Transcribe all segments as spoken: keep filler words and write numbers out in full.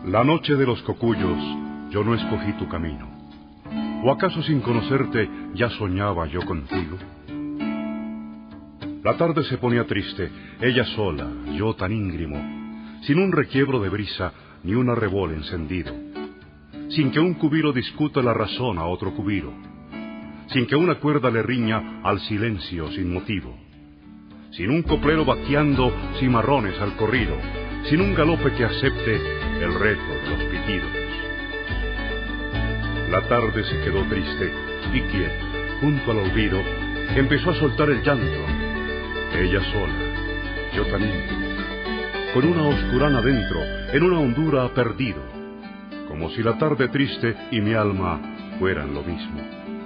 La noche de los cocuyos, yo no escogí tu camino. ¿O acaso sin conocerte ya soñaba yo contigo? La tarde se ponía triste, ella sola, yo tan íngrimo, sin un requiebro de brisa ni un arrebol encendido, sin que un cubiro discuta la razón a otro cubiro, sin que una cuerda le riña al silencio sin motivo, sin un coplero vaqueando cimarrones al corrido, sin un galope que acepte el reto de los pitidos. La tarde se quedó triste y quieta, junto al olvido, empezó a soltar el llanto. Ella sola, yo tan íntimo, con una oscurana dentro, en una hondura perdido, como si la tarde triste y mi alma fueran lo mismo.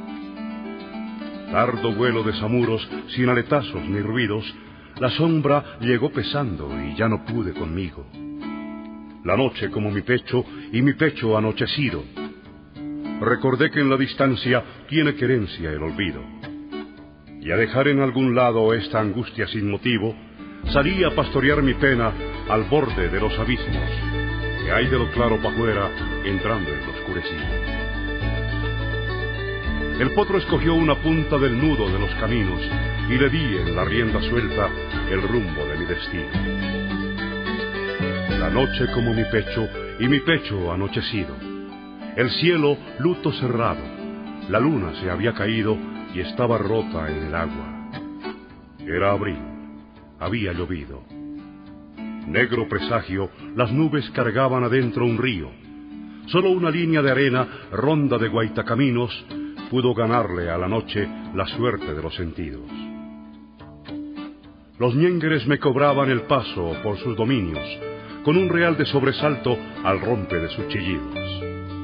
Tardo vuelo de zamuros, sin aletazos ni ruidos, la sombra llegó pesando y ya no pude conmigo. La noche como mi pecho y mi pecho anochecido. Recordé que en la distancia tiene querencia el olvido. Y a dejar en algún lado esta angustia sin motivo, salí a pastorear mi pena al borde de los abismos, que hay de lo claro pa' fuera entrando en lo oscurecido. El potro escogió una punta del nudo de los caminos y le di en la rienda suelta el rumbo de mi destino. La noche como mi pecho y mi pecho anochecido. El cielo luto cerrado, la luna se había caído y estaba rota en el agua. Era abril, había llovido. Negro presagio, las nubes cargaban adentro un río. Solo una línea de arena, ronda de guaitacaminos, pudo ganarle a la noche la suerte de los sentidos. Los ñéngueres me cobraban el paso por sus dominios, con un real de sobresalto al rompe de sus chillidos.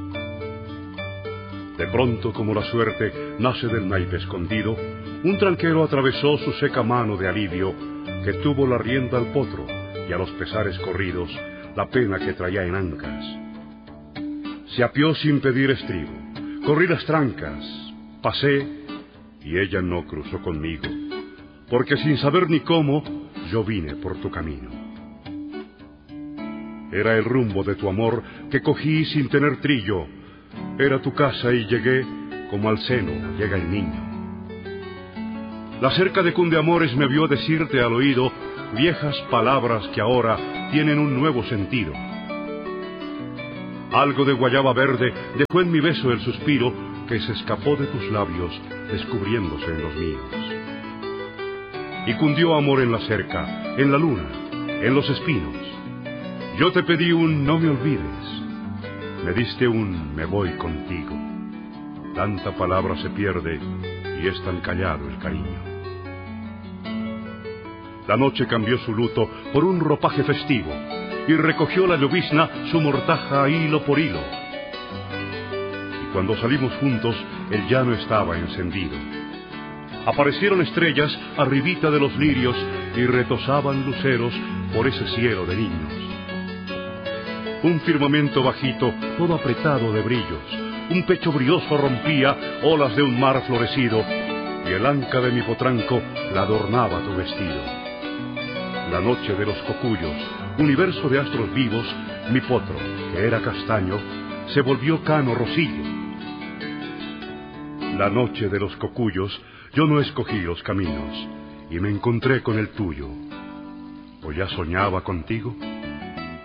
De pronto, como la suerte nace del naipe escondido, un tranquero atravesó su seca mano de alivio, que tuvo la rienda al potro y a los pesares corridos la pena que traía en ancas. Se apió sin pedir estribo, corrí las trancas, pasé y ella no cruzó conmigo, porque sin saber ni cómo yo vine por tu camino. Era el rumbo de tu amor que cogí sin tener trillo. Era tu casa y llegué como al seno llega el niño. La cerca de Cundeamores me vio decirte al oído viejas palabras que ahora tienen un nuevo sentido. Algo de guayaba verde dejó en mi beso el suspiro que se escapó de tus labios descubriéndose en los míos. Y cundió amor en la cerca, en la luna, en los espinos. Yo te pedí un no me olvides. Me diste un me voy contigo. Tanta palabra se pierde y es tan callado el cariño. La noche cambió su luto por un ropaje festivo y recogió la llovizna su mortaja hilo por hilo. Y cuando salimos juntos el llano estaba encendido. Aparecieron estrellas arribita de los lirios y retosaban luceros por ese cielo de niños. Un firmamento bajito, todo apretado de brillos, un pecho brioso rompía olas de un mar florecido, y el anca de mi potranco la adornaba tu vestido. La noche de los cocuyos, universo de astros vivos, mi potro, que era castaño, se volvió cano rosillo. La noche de los cocuyos, yo no escogí los caminos, y me encontré con el tuyo. ¿O ya soñaba contigo?